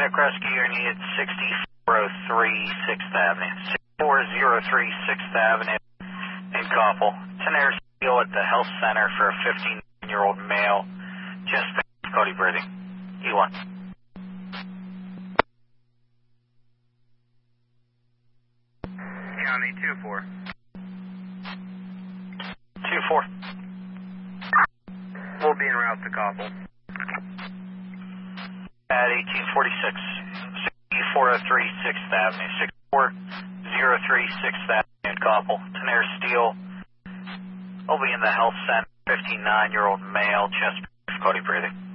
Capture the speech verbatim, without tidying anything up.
Cardiac rescue, you're needed sixty-four oh three sixth Avenue. sixty-four oh three sixth Avenue in Coppell. Tenere Steel at the health center for a fifteen-year-old male. Chest pain, difficulty breathing. E one. County two four. two four. We'll be en route to Coppell. At eighteen forty-six, sixty-four oh three sixth Avenue. sixty-four oh three sixth Avenue in Coppell. Tenere Steel will be in the health center. fifty-nine-year-old male, chest pain, difficulty breathing.